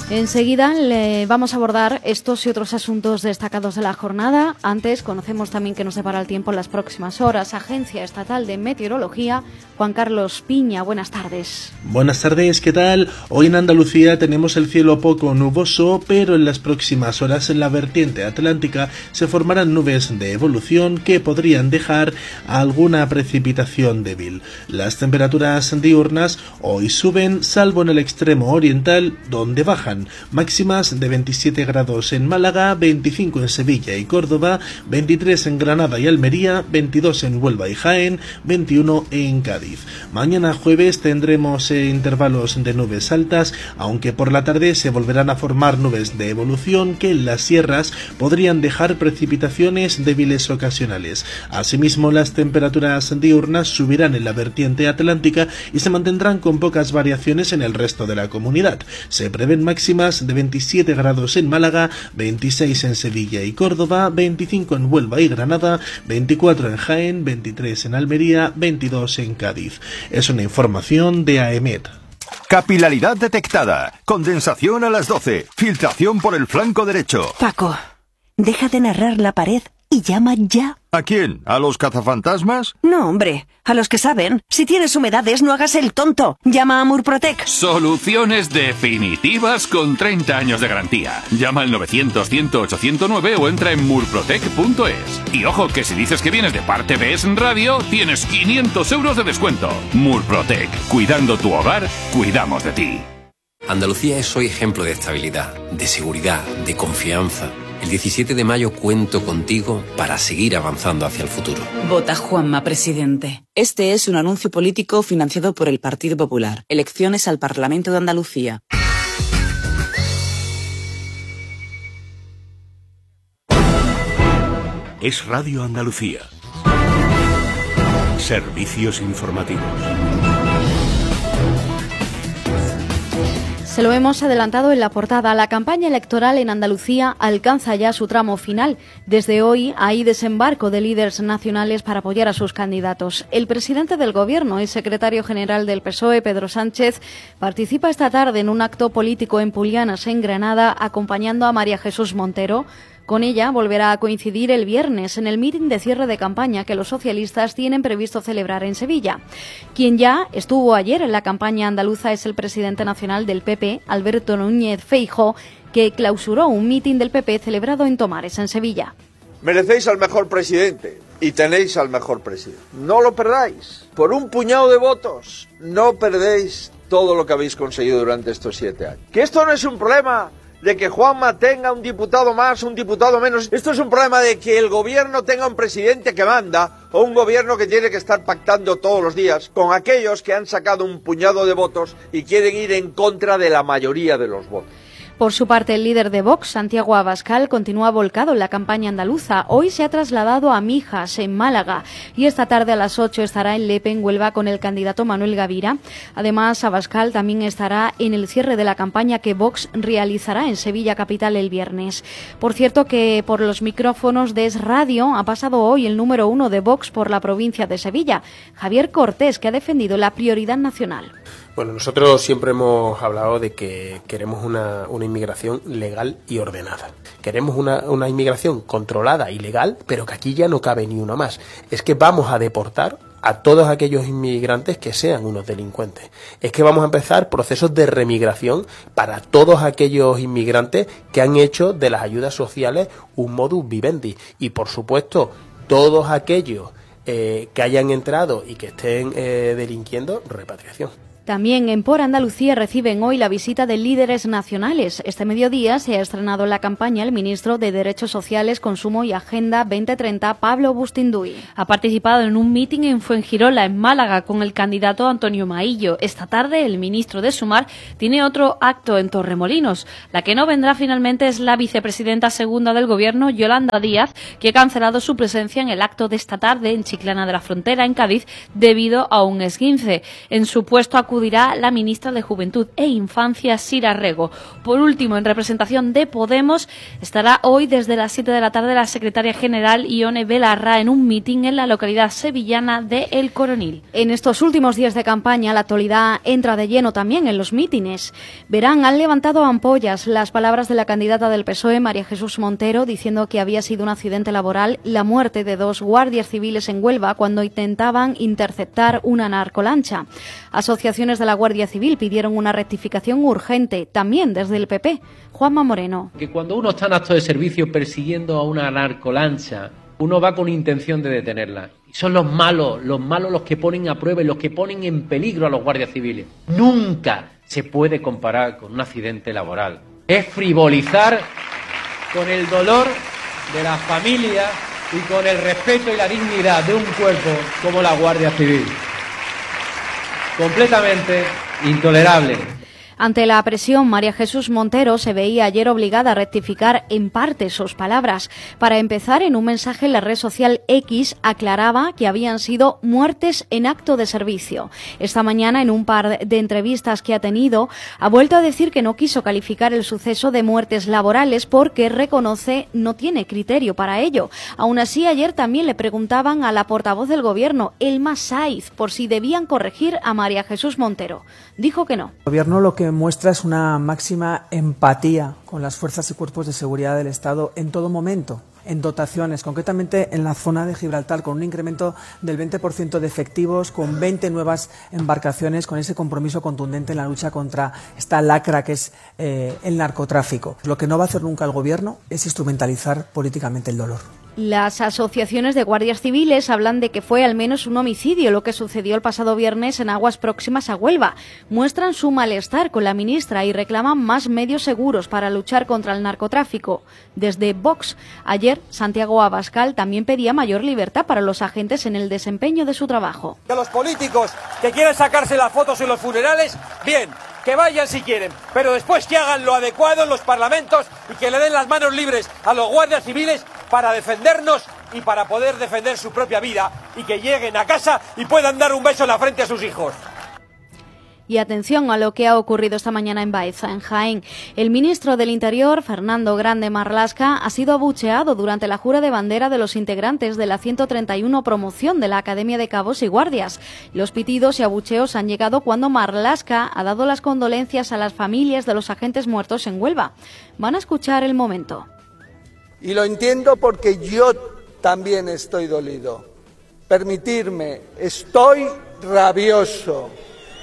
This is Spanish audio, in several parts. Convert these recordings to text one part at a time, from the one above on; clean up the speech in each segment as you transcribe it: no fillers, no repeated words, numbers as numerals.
Enseguida le vamos a abordar estos y otros asuntos destacados de la jornada. Antes conocemos también que nos depara el tiempo en las próximas horas. Agencia Estatal de Meteorología, Juan Carlos Piña, buenas tardes. Buenas tardes, ¿qué tal? Hoy en Andalucía tenemos el cielo poco nuboso, pero en las próximas horas en la vertiente atlántica se formarán nubes de evolución que podrían dejar alguna precipitación débil. Las temperaturas diurnas hoy suben, salvo en el extremo oriental, donde bajan. Máximas de 27 grados en Málaga, 25 en Sevilla y Córdoba, 23 en Granada y Almería, 22 en Huelva y Jaén, 21 en Cádiz. Mañana jueves tendremos intervalos de nubes altas, aunque por la tarde se volverán a formar nubes de evolución que en las sierras podrían dejar precipitaciones débiles ocasionales. Asimismo, las temperaturas diurnas subirán en la vertiente atlántica y se mantendrán con pocas variaciones en el resto de la comunidad. Se prevén máximas de 27 grados en Málaga, 26 en Sevilla y Córdoba, 25 en Huelva y Granada, 24 en Jaén, 23 en Almería, 22 en Cádiz. Es una información de AEMET. Capilaridad detectada. Condensación a las 12. Filtración por el flanco derecho. Paco, deja de narrar la pared y llama ya. ¿A quién? ¿A los cazafantasmas? No, hombre, a los que saben. Si tienes humedades, no hagas el tonto. Llama a Murprotec. Soluciones definitivas con 30 años de garantía. Llama al 900-100-809 o entra en murprotec.es. Y ojo, que si dices que vienes de parte de Es Radio, tienes 500 euros de descuento. Murprotec. Cuidando tu hogar, cuidamos de ti. Andalucía es hoy ejemplo de estabilidad, de seguridad, de confianza. El 17 de mayo cuento contigo para seguir avanzando hacia el futuro. Vota Juanma, presidente. Este es un anuncio político financiado por el Partido Popular. Elecciones al Parlamento de Andalucía. Es Radio Andalucía. Servicios informativos. Se lo hemos adelantado en la portada. La campaña electoral en Andalucía alcanza ya su tramo final. Desde hoy hay desembarco de líderes nacionales para apoyar a sus candidatos. El presidente del Gobierno y secretario general del PSOE, Pedro Sánchez, participa esta tarde en un acto político en Pulianas, en Granada, acompañando a María Jesús Montero. Con ella volverá a coincidir el viernes en el mitin de cierre de campaña que los socialistas tienen previsto celebrar en Sevilla. Quien ya estuvo ayer en la campaña andaluza es el presidente nacional del PP, Alberto Núñez Feijóo, que clausuró un mitin del PP celebrado en Tomares, en Sevilla. Merecéis al mejor presidente y tenéis al mejor presidente. No lo perdáis. Por un puñado de votos no perdéis todo lo que habéis conseguido durante estos 7 años. Que esto no es un problema de que Juanma tenga un diputado más, un diputado menos. Esto es un problema de que el gobierno tenga un presidente que manda o un gobierno que tiene que estar pactando todos los días con aquellos que han sacado un puñado de votos y quieren ir en contra de la mayoría de los votos. Por su parte, el líder de Vox, Santiago Abascal, continúa volcado en la campaña andaluza. Hoy se ha trasladado a Mijas, en Málaga, y esta tarde a las 8 estará en Lepe, en Huelva, con el candidato Manuel Gavira. Además, Abascal también estará en el cierre de la campaña que Vox realizará en Sevilla capital el viernes. Por cierto, que por los micrófonos de Es Radio ha pasado hoy el número 1 de Vox por la provincia de Sevilla, Javier Cortés, que ha defendido la prioridad nacional. Bueno, nosotros siempre hemos hablado de que queremos una inmigración legal y ordenada. Queremos una inmigración controlada y legal, pero que aquí ya no cabe ni uno más. Es que vamos a deportar a todos aquellos inmigrantes que sean unos delincuentes. Es que vamos a empezar procesos de remigración para todos aquellos inmigrantes que han hecho de las ayudas sociales un modus vivendi. Y, por supuesto, todos aquellos que hayan entrado y que estén delinquiendo, repatriación. También en Por Andalucía reciben hoy la visita de líderes nacionales. Este mediodía se ha estrenado en la campaña el ministro de Derechos Sociales, Consumo y Agenda 2030, Pablo Bustinduy. Ha participado en un mitin en Fuengirola, en Málaga, con el candidato Antonio Maillo. Esta tarde el ministro de Sumar tiene otro acto en Torremolinos. La que no vendrá finalmente es la vicepresidenta segunda del Gobierno, Yolanda Díaz, que ha cancelado su presencia en el acto de esta tarde en Chiclana de la Frontera, en Cádiz, debido a un esguince. En su puesto acude acudirá la ministra de Juventud e Infancia, Sira Rego. Por último, en representación de Podemos, estará hoy desde las 7 de la tarde la secretaria general Ione Belarra en un mitin en la localidad sevillana de El Coronil. En estos últimos días de campaña, la actualidad entra de lleno también en los mítines. Verán, han levantado ampollas las palabras de la candidata del PSOE, María Jesús Montero, diciendo que había sido un accidente laboral la muerte de 2 guardias civiles en Huelva cuando intentaban interceptar una narcolancha. Asociaciones de la Guardia Civil pidieron una rectificación urgente, también desde el PP. Juanma Moreno. Que cuando uno está en acto de servicio persiguiendo a una narcolancha, uno va con intención de detenerla. Y son los malos los que ponen a prueba y los que ponen en peligro a los guardias civiles. Nunca se puede comparar con un accidente laboral. Es frivolizar con el dolor de las familias y con el respeto y la dignidad de un cuerpo como la Guardia Civil. Completamente intolerable. Ante la presión, María Jesús Montero se veía ayer obligada a rectificar en parte sus palabras. Para empezar, en un mensaje en la red social X aclaraba que habían sido muertes en acto de servicio. Esta mañana, en un par de entrevistas que ha tenido, ha vuelto a decir que no quiso calificar el suceso de muertes laborales porque reconoce no tiene criterio para ello. Aún así, ayer también le preguntaban a la portavoz del Gobierno, Elma Saiz, por si debían corregir a María Jesús Montero. Dijo que no. El Gobierno lo que muestra es una máxima empatía con las fuerzas y cuerpos de seguridad del Estado en todo momento, en dotaciones, concretamente en la zona de Gibraltar, con un incremento del 20% de efectivos, con 20 nuevas embarcaciones, con ese compromiso contundente en la lucha contra esta lacra que es el narcotráfico. Lo que no va a hacer nunca el Gobierno es instrumentalizar políticamente el dolor. Las asociaciones de guardias civiles hablan de que fue al menos un homicidio lo que sucedió el pasado viernes en aguas próximas a Huelva. Muestran su malestar con la ministra y reclaman más medios seguros para luchar contra el narcotráfico. Desde Vox, ayer Santiago Abascal también pedía mayor libertad para los agentes en el desempeño de su trabajo. Que los políticos que quieren sacarse las fotos en los funerales, bien, que vayan si quieren, pero después que hagan lo adecuado en los parlamentos y que le den las manos libres a los guardias civiles para defendernos y para poder defender su propia vida y que lleguen a casa y puedan dar un beso en la frente a sus hijos. Y atención a lo que ha ocurrido esta mañana en Baeza, en Jaén. El ministro del Interior, Fernando Grande Marlaska, ha sido abucheado durante la jura de bandera de los integrantes de la 131 promoción de la Academia de Cabos y Guardias. Los pitidos y abucheos han llegado cuando Marlaska ha dado las condolencias a las familias de los agentes muertos en Huelva. Van a escuchar el momento. Y lo entiendo porque yo también estoy dolido. Permitirme, estoy rabioso.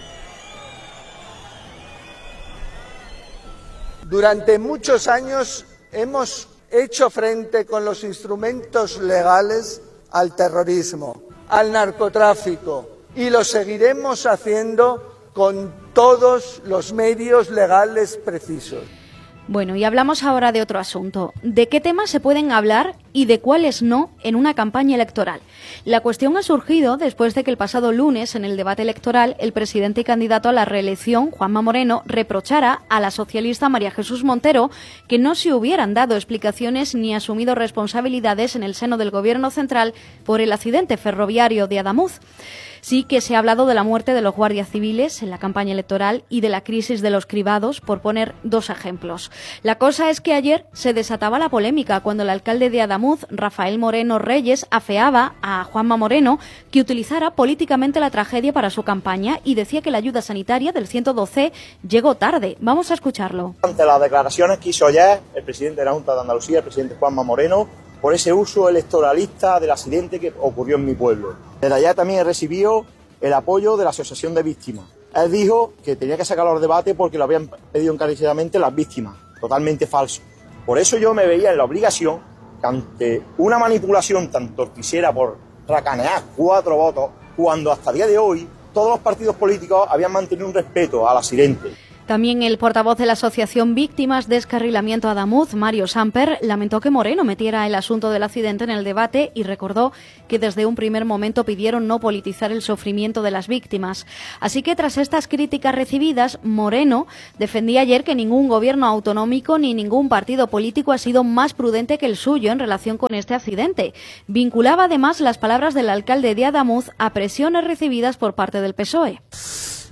Durante muchos años hemos hecho frente con los instrumentos legales al terrorismo, al narcotráfico, y lo seguiremos haciendo con todos los medios legales precisos. Bueno, y hablamos ahora de otro asunto. ¿De qué temas se pueden hablar y de cuáles no en una campaña electoral? La cuestión ha surgido después de que el pasado lunes, en el debate electoral, el presidente y candidato a la reelección, Juanma Moreno, reprochara a la socialista María Jesús Montero que no se hubieran dado explicaciones ni asumido responsabilidades en el seno del Gobierno central por el accidente ferroviario de Adamuz. Sí que se ha hablado de la muerte de los guardias civiles en la campaña electoral y de la crisis de los cribados, por poner 2 ejemplos. La cosa es que ayer se desataba la polémica cuando el alcalde de Adamuz, Rafael Moreno Reyes, afeaba a Juanma Moreno que utilizara políticamente la tragedia para su campaña y decía que la ayuda sanitaria del 112 llegó tarde. Vamos a escucharlo. Ante las declaraciones que hizo ayer el presidente de la Junta de Andalucía, el presidente Juanma Moreno, por ese uso electoralista del accidente que ocurrió en mi pueblo. Desde allá también he recibido el apoyo de la Asociación de Víctimas. Él dijo que tenía que sacarlo al debate porque lo habían pedido encarecidamente las víctimas. Totalmente falso. Por eso yo me veía en la obligación que ante una manipulación tan torticera por racanear 4 votos, cuando hasta el día de hoy todos los partidos políticos habían mantenido un respeto al accidente. También el portavoz de la Asociación Víctimas Descarrilamiento Adamuz, Mario Samper, lamentó que Moreno metiera el asunto del accidente en el debate y recordó que desde un primer momento pidieron no politizar el sufrimiento de las víctimas. Así que tras estas críticas recibidas, Moreno defendía ayer que ningún gobierno autonómico ni ningún partido político ha sido más prudente que el suyo en relación con este accidente. Vinculaba además las palabras del alcalde de Adamuz a presiones recibidas por parte del PSOE.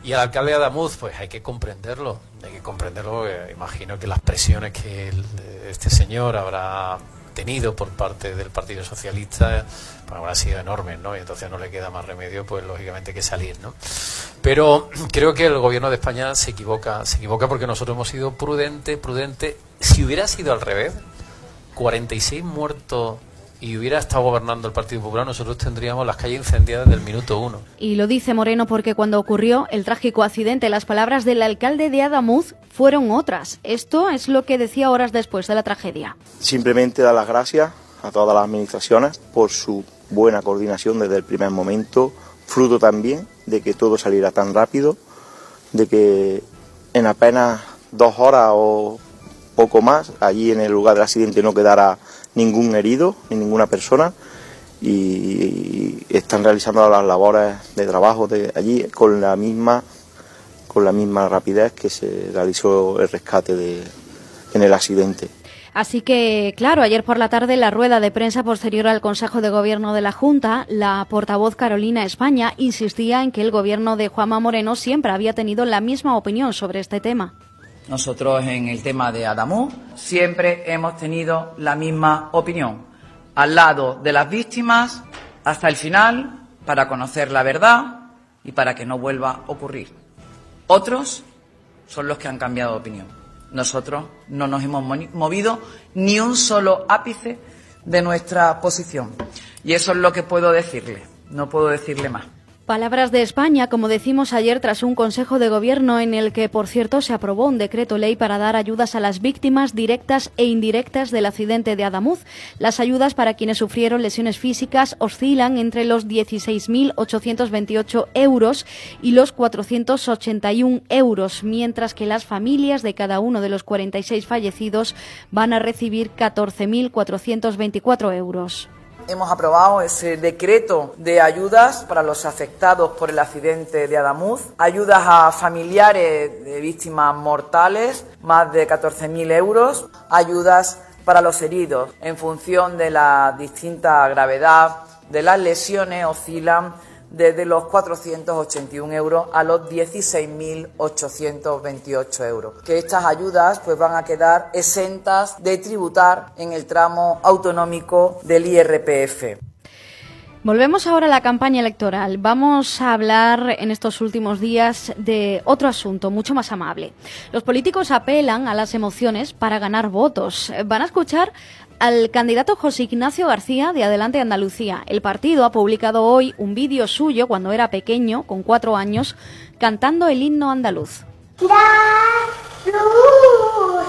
Y al alcalde de Adamuz, pues hay que comprenderlo, imagino que las presiones que este señor habrá tenido por parte del Partido Socialista pues habrán sido enormes, ¿no? Y entonces no le queda más remedio, pues lógicamente, que salir, ¿no? Pero creo que el gobierno de España se equivoca porque nosotros hemos sido prudente. Si hubiera sido al revés, 46 muertos y hubiera estado gobernando el Partido Popular, nosotros tendríamos las calles incendiadas del minuto 1. Y lo dice Moreno porque cuando ocurrió el trágico accidente, las palabras del alcalde de Adamuz fueron otras. Esto es lo que decía horas después de la tragedia. Simplemente dar las gracias a todas las administraciones por su buena coordinación desde el primer momento, fruto también de que todo saliera tan rápido, de que en apenas 2 horas o poco más, allí en el lugar del accidente no quedara ningún herido ni ninguna persona, y están realizando las labores de trabajo de allí con la misma rapidez que se realizó el rescate en el accidente. Así que, claro, ayer por la tarde, en la rueda de prensa posterior al Consejo de Gobierno de la Junta, la portavoz Carolina España insistía en que el gobierno de Juanma Moreno siempre había tenido la misma opinión sobre este tema. Nosotros en el tema de Adamuz siempre hemos tenido la misma opinión, al lado de las víctimas hasta el final, para conocer la verdad y para que no vuelva a ocurrir. Otros son los que han cambiado de opinión. Nosotros no nos hemos movido ni un solo ápice de nuestra posición. Y eso es lo que puedo decirle, no puedo decirle más. Palabras de España, como decimos ayer, tras un Consejo de Gobierno en el que, por cierto, se aprobó un decreto ley para dar ayudas a las víctimas directas e indirectas del accidente de Adamuz. Las ayudas para quienes sufrieron lesiones físicas oscilan entre los 16.828 euros y los 481 euros, mientras que las familias de cada uno de los 46 fallecidos van a recibir 14.424 euros. Hemos aprobado ese decreto de ayudas para los afectados por el accidente de Adamuz, ayudas a familiares de víctimas mortales, más de 14.000 euros, ayudas para los heridos. En función de la distinta gravedad de las lesiones, oscilan desde los 481 euros a los 16.828 euros. Que estas ayudas pues van a quedar exentas de tributar en el tramo autonómico del IRPF. Volvemos ahora a la campaña electoral. Vamos a hablar en estos últimos días de otro asunto mucho más amable. Los políticos apelan a las emociones para ganar votos. Van a escuchar al candidato José Ignacio García de Adelante Andalucía. El partido ha publicado hoy un vídeo suyo cuando era pequeño, con 4 años, cantando el himno andaluz.